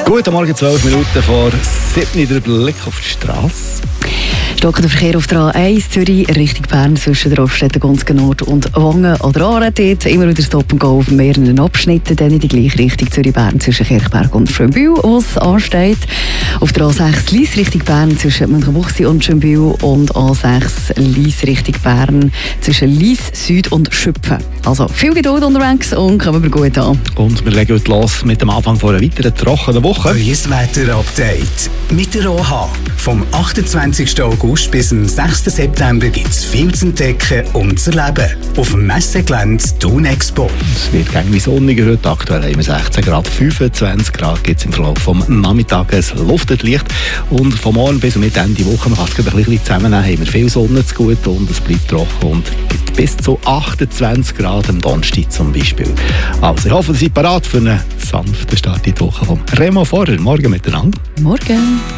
Guten Morgen, 12 Minuten vor 7 der Blick auf die Straße. Stocken der Verkehr auf der A1 Zürich Richtung Bern zwischen der Raststätte Gonzgen Nord und Wangen oder Aare. Dort immer wieder Stop and Go auf mehreren Abschnitten. Dann in die gleiche Richtung Zürich-Bern zwischen Kirchberg und Schönbühl, wo es ansteht. Auf der A6 Lyss Richtung Bern zwischen Münchenbuchsee und Schönbühl und A6 Lyss Richtung Bern zwischen Lyss Süd und Schüpfen. Also viel Geduld unterwegs und kommen wir gut an. Und wir legen heute los mit dem Anfang von einer weiteren trockenen Woche. Euer Wetter-Update mit der OH. Vom 28. August bis zum 6. September gibt es viel zu entdecken und zu erleben. Auf dem Messegelände Thun Expo. Es wird irgendwie sonniger heute. Aktuell haben wir 16 Grad, 25 Grad gibt es im Verlauf vom Nachmittag. Es luftet leicht. Und von morgen bis Mitte Ende Woche, man kann es ein bisschen zusammennehmen, haben wir viel Sonne zu gut und es bleibt trocken und gibt bis zu 28 Grad am Donnerstag zum Beispiel. Also ich hoffe, Sie sind bereit für einen sanften Start in die Woche vom Remo Vorer. Morgen miteinander. Morgen.